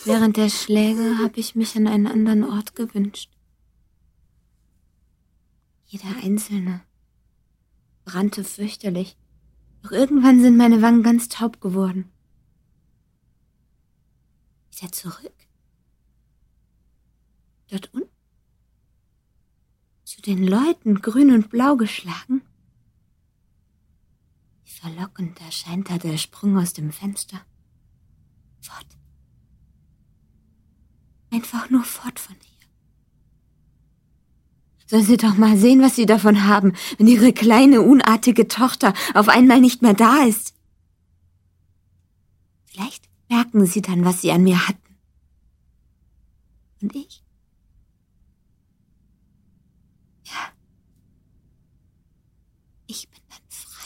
Während der Schläge habe ich mich an einen anderen Ort gewünscht. Jeder einzelne brannte fürchterlich, doch irgendwann sind meine Wangen ganz taub geworden. Wieder zurück. Dort unten. Zu den Leuten, grün und blau geschlagen. Wie verlockend erscheint da der Sprung aus dem Fenster. Fort. Einfach nur fort von hier. Sollen Sie doch mal sehen, was Sie davon haben, wenn Ihre kleine, unartige Tochter auf einmal nicht mehr da ist. Vielleicht merken Sie dann, was Sie an mir hatten. Und ich?